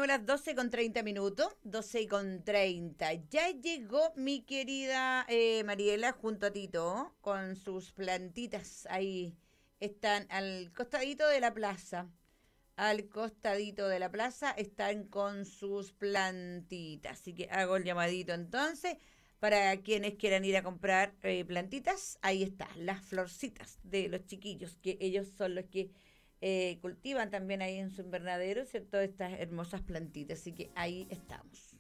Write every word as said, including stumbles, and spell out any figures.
las doce con treinta minutos, doce con treinta. Ya llegó mi querida eh, Mariela junto a Tito con sus plantitas. Ahí están al costadito de la plaza. Al costadito de la plaza están con sus plantitas. Así que hago el llamadito entonces para quienes quieran ir a comprar eh, plantitas. Ahí está, las florcitas de los chiquillos, que ellos son los que eh, cultivan también ahí en su invernadero, ¿cierto? Estas hermosas plantitas. Así que ahí estamos.